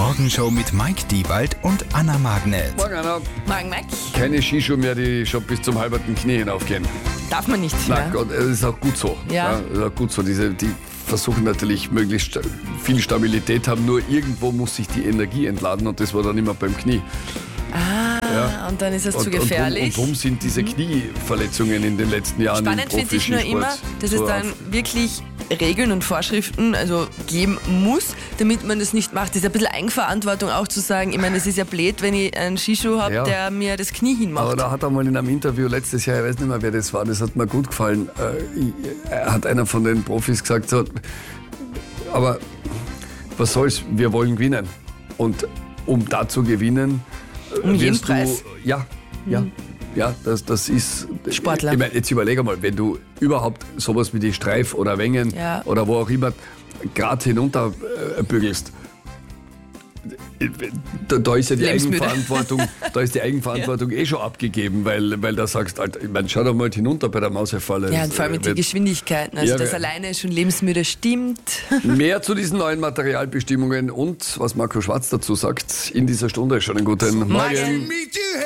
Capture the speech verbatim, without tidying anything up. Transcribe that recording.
Morgenshow mit Mike Diewald und Anna Magnet. Morgen, Anna. Morgen, Mike. Keine Skischuhe mehr, die schon bis zum halberten Knie hinaufgehen. Darf man nicht Na mehr. Gott, das ist auch gut so. Ja. das ist auch gut so. Diese, die versuchen natürlich möglichst sta- viel Stabilität haben, nur irgendwo muss sich die Energie entladen und das war dann immer beim Knie. Ah, Ja. und dann ist es Und, zu und, drum, gefährlich. und warum sind diese Knieverletzungen in den letzten Jahren Spannend im finde ich nur Profi-Skisport immer, dass so es dann auf- wirklich Regeln und Vorschriften also geben muss, damit man das nicht macht. Das ist ein bisschen Eigenverantwortung auch zu sagen, ich meine, es ist ja blöd, wenn ich einen Skischuh habe, Ja. der mir das Knie Aber hinmacht. da hat er mal in einem Interview letztes Jahr, ich weiß nicht mehr, wer das war, das hat mir gut gefallen, äh, ich- äh, hat einer von den Profis gesagt, so, aber was soll's, wir wollen gewinnen. Und um da zu gewinnen, äh, Um jeden wirst Preis. du, ja, ja, ja, das, das ist... Sportler. Ich meine, jetzt überlege mal, wenn du überhaupt sowas wie die Streif oder Wengen Ja. oder wo auch immer gerade hinunter äh, bügelst, da, da ist ja die Lebensmüde. Eigenverantwortung, da ist die Eigenverantwortung eh schon abgegeben, weil, weil da sagst, Alter, ich meine, schau doch mal hinunter bei der Mausefalle. Ja, und vor allem mit den Geschwindigkeiten. Also Ja, das wir- alleine schon lebensmüde stimmt. Mehr zu diesen neuen Materialbestimmungen und was Marco Schwarz dazu sagt in dieser Stunde. Schönen guten Morgen. Morgen. Meet you